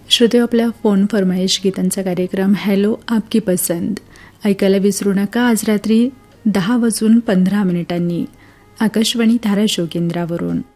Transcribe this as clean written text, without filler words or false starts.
श्रोते, आपल्या फोन फरमाईश गीतांचा कार्यक्रम हॅलो आपकी पसंद ऐकायला विसरू नका. आज रात्री 10:15 आकाशवाणी धाराशिव केंद्रावरून.